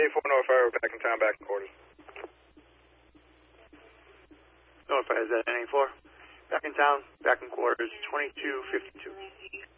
1084 Northfire, back in town, back in quarters. Northfire, is that 1084? Back in town, back in quarters, 2252.